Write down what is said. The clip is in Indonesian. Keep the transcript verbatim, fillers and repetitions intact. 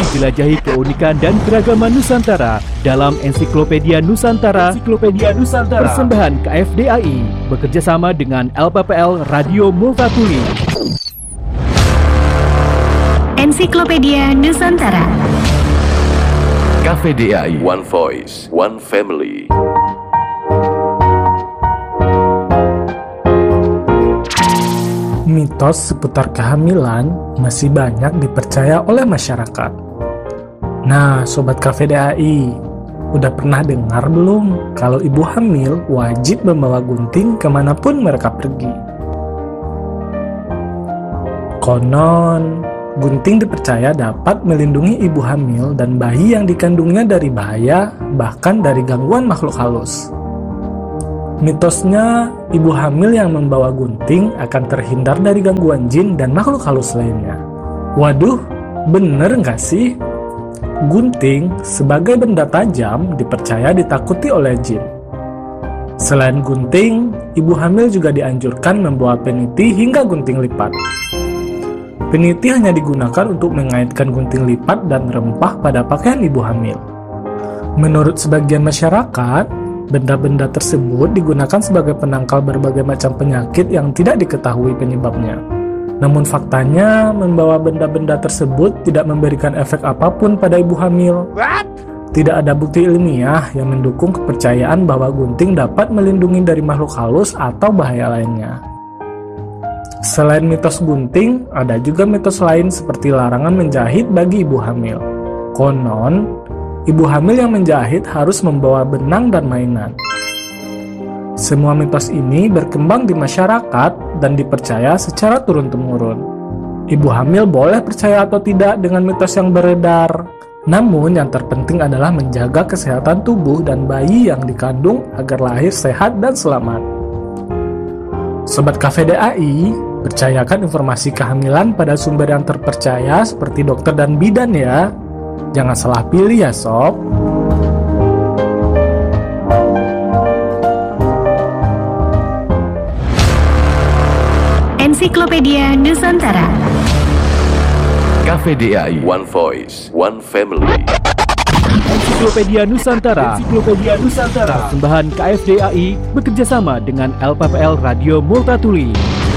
Jelajahi keunikan dan keragaman Nusantara dalam Ensiklopedia Nusantara, Ensiklopedia Nusantara, persembahan K F D A I bekerjasama dengan L P P L Radio Multatuli. Ensiklopedia Nusantara. K F D A I, One Voice, One Family. Mitos seputar kehamilan masih banyak dipercaya oleh masyarakat. Nah, Sobat K F D A I, udah pernah dengar belum kalau ibu hamil wajib membawa gunting kemanapun mereka pergi? Konon, gunting dipercaya dapat melindungi ibu hamil dan bayi yang dikandungnya dari bahaya, bahkan dari gangguan makhluk halus. Mitosnya, ibu hamil yang membawa gunting akan terhindar dari gangguan jin dan makhluk halus lainnya. Waduh, bener nggak sih? Gunting sebagai benda tajam dipercaya ditakuti oleh jin. Selain gunting, ibu hamil juga dianjurkan membawa peniti hingga gunting lipat. Peniti hanya digunakan untuk mengaitkan gunting lipat dan rempah pada pakaian ibu hamil. Menurut sebagian masyarakat, benda-benda tersebut digunakan sebagai penangkal berbagai macam penyakit yang tidak diketahui penyebabnya. Namun faktanya, membawa benda-benda tersebut tidak memberikan efek apapun pada ibu hamil. Tidak ada bukti ilmiah yang mendukung kepercayaan bahwa gunting dapat melindungi dari makhluk halus atau bahaya lainnya. Selain mitos gunting, ada juga mitos lain seperti larangan menjahit bagi ibu hamil. Konon, ibu hamil yang menjahit harus membawa benang dan mainan. Semua mitos ini berkembang di masyarakat dan dipercaya secara turun-temurun. Ibu hamil boleh percaya atau tidak dengan mitos yang beredar. Namun yang terpenting adalah menjaga kesehatan tubuh dan bayi yang dikandung agar lahir sehat dan selamat. Sobat K F D A I, percayakan informasi kehamilan pada sumber yang terpercaya seperti dokter dan bidan ya. Jangan salah pilih ya sob. Ensiklopedia Nusantara. K F D A I, One Voice, One Family. Ensiklopedia Nusantara, Ensiklopedia Nusantara, persembahan K F D A I bekerjasama dengan L P P L Radio Multatuli.